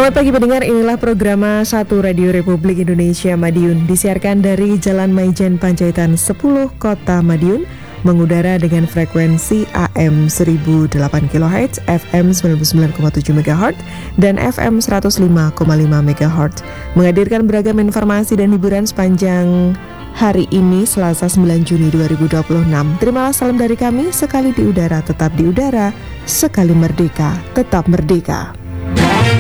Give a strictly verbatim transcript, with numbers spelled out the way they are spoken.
Selamat pagi pendengar, inilah program satu Radio Republik Indonesia Madiun, disiarkan dari Jalan Maijen Panjaitan sepuluh Kota Madiun, mengudara dengan frekuensi A M seribu delapan kilohertz, F M sembilan puluh sembilan koma tujuh megahertz, dan F M seratus lima koma lima megahertz, menghadirkan beragam informasi dan hiburan sepanjang hari ini Selasa sembilan Juni dua ribu dua puluh enam. Terimalah salam dari kami, sekali di udara tetap di udara, sekali merdeka tetap merdeka.